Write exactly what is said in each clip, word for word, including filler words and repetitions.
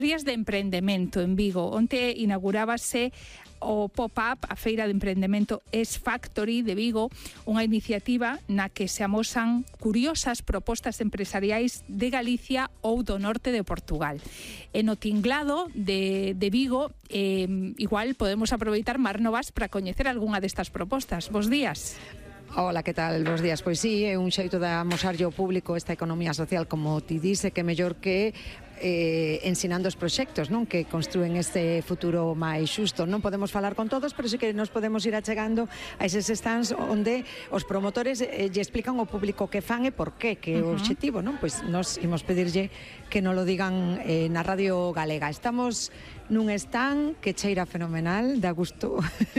Días de emprendemento en Vigo, onte inaugurábase o pop-up, a Feira de Emprendemento S Factory de Vigo, unha iniciativa na que se amosan curiosas propostas empresariais de Galicia ou do norte de Portugal. En o tinglado de, de Vigo, eh, igual podemos aproveitar Mar Novas para coñecer algunha destas propostas. Bos días. Hola, que tal? Bos días. Pois sí, é un xeito de amosarlle ao público esta economía social, como ti dice, que mellor que eh, ensinando os proxectos, non, que construen este futuro máis xusto. Non podemos falar con todos, pero sí que nos podemos ir achegando a eses stands onde os promotores eh, lle explican ao público que fan e por qué, que é o obxectivo, non? Pois nos imos pedirlle que non lo digan eh, na Radio Galega. Estamos nun stand que cheira fenomenal, da gusto,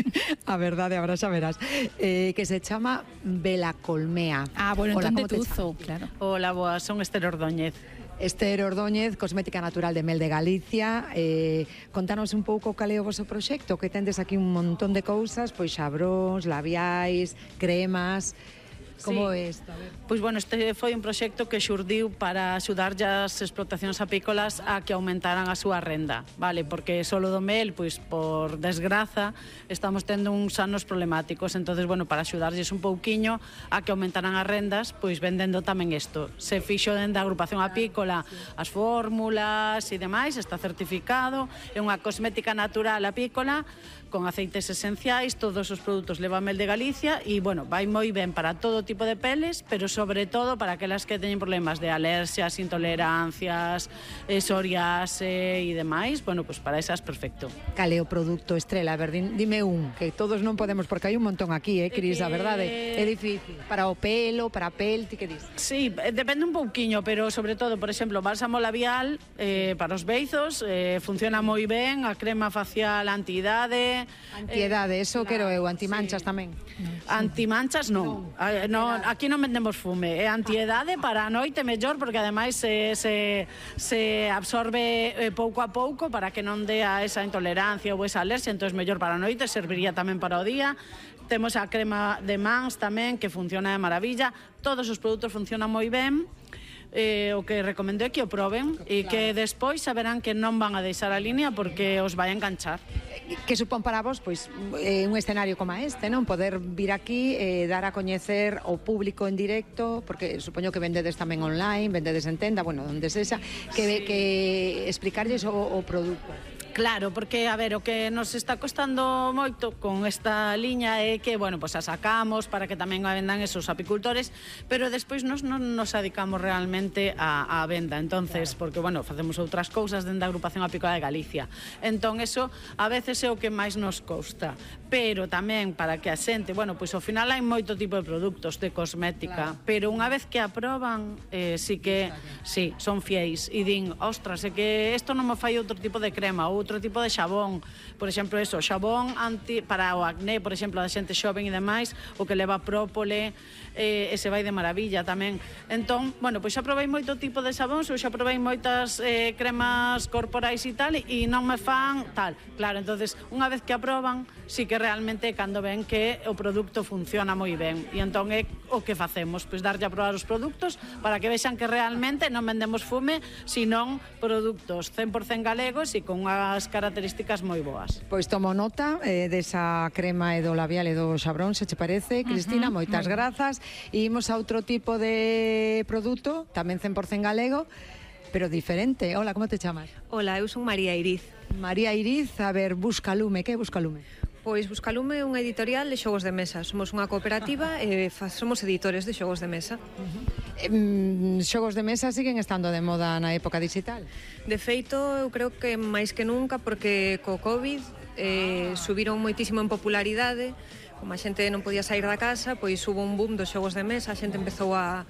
a verdade, agora xa verás, eh, que se chama Vela Colmea. Ah, bueno, Hola, entón de como te Tuzo, chamas? claro. Hola, boas, son Esther Ordóñez. Esther Ordóñez, cosmética natural de Mel de Galicia. Eh, contanos un pouco cal é o vosso proxecto, que tendes aquí un montón de cousas, pois xabróns, labiais, cremas. Como é isto? Pois, bueno, este foi un proxecto que xurdiu para axudarlle as explotacións apícolas a que aumentaran a súa renda, vale? Porque solo do mel, pois, por desgraza, estamos tendo uns anos problemáticos, entonces, bueno, para axudarlles un pouquiño a que aumentaran as rendas, pois, vendendo tamén isto. Se fixo dende a agrupación apícola as fórmulas e demais, está certificado, é unha cosmética natural apícola, con aceites esenciais, todos os produtos levan mel de Galicia e, bueno, vai moi ben para todo tipo de peles, pero sobre todo para aquelas que teñen problemas de alerxias, intolerancias, eh, psoriase e demais, bueno, pues para esas perfecto. Cal é o produto estrela? A ver, dime un, que todos non podemos, porque hai un montón aquí, eh, Cris, a verdade, é difícil. Para o pelo, para a pel, ti que dis? Sí, depende un pouquiño, pero sobre todo, por exemplo, bálsamo labial eh, para os beizos, eh, funciona moi ben, a crema facial anti-idade. Antiedade, eh, eso quero eu, antimanchas sí. tamén. No, sí. Antimanchas non. No, no, aquí non vendemos fume, é antiedade para a noite mellor, porque ademais se, se, se absorbe eh, pouco a pouco para que non dea esa intolerancia ou esa alerxia, entón mellor para a noite, serviría tamén para o día. Temos a crema de mans tamén, que funciona de maravilla. Todos os produtos funcionan moi ben. Eh, o que recomendo é que o proben e que despois saberán que non van a deixar a línea porque os vai a enganchar. Que supón para vos, pois, eh, un escenario como este, non? Poder vir aquí e eh, dar a coñecer ao público en directo, porque supoño que vendedes tamén online, vendedes en tenda, bueno, onde sexa, que, sí. que explicarlles o, o produto. Claro, porque, a ver, o que nos está costando moito con esta liña é que, bueno, pues a sacamos para que tamén a vendan esos apicultores, pero despois nos non nos dedicamos realmente a, a venda, entonces, porque, bueno, facemos outras cousas dentro da agrupación apícola de Galicia. Entón, eso a veces é o que máis nos costa, pero tamén para que a xente, bueno, pois ao final hai moito tipo de produtos de cosmética, claro. Pero unha vez que aproban, eh, sí que, sí, son fiéis e din, ostras, é que isto non me fai outro tipo de crema ou outro tipo de xabón, por exemplo, eso, xabón anti, para o acné, por exemplo, da xente xoven e demais, o que leva própole, eh, e se vai de maravilla tamén. Entón, bueno, pois xa probei moito tipo de xabóns, ou xa probei moitas eh, cremas corporais e tal, e non me fan tal. Claro, entonces, unha vez que aproban, sí que realmente cando ven que o produto funciona moi ben, e entón é o que facemos, pois darlle a probar os produtos para que vexan que realmente non vendemos fume, senón produtos cen por cen galegos e con unha as características moi boas. Pois tomo nota eh, desa crema e do labial e do xabrón, se che parece, Cristina, uh-huh, moitas grazas. E imos a outro tipo de produto, tamén cen por cen galego, pero diferente. Hola, como te chamas? Hola, eu son María Iriz. María Iriz, a ver, Buscalume, que é Buscalume? Pois Buscalume é unha editorial de xogos de mesa. Somos unha cooperativa e somos editores de xogos de mesa. Uh-huh. eh, xogos de mesa siguen estando de moda na época digital? De feito, eu creo que máis que nunca, porque co COVID eh, subiron moitísimo en popularidade. Como a xente non podía sair da casa, pois hubo un boom dos xogos de mesa, a xente empezou a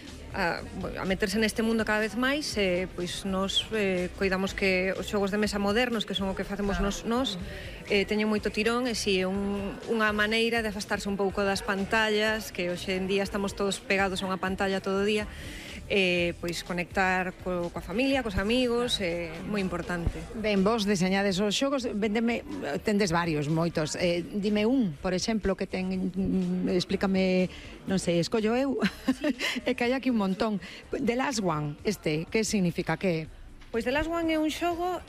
A, a meterse neste mundo cada vez máis, e pois nos eh, coidamos que os xogos de mesa modernos, que son o que facemos nos, nos eh, teñen moito tirón, e si é un, unha maneira de afastarse un pouco das pantallas, que hoxe en día estamos todos pegados a unha pantalla todo o día, eh, pois conectar co, coa familia, cos amigos, é eh, moi importante. Ben, vos deseñades os xogos, vendeme, tendes varios, moitos. Eh, dime un, por exemplo, que ten, explícame, non sei, escollo eu, sí. É que hai aquí un montón. The Last One, este, que significa, que? Pois The Last One é un xogo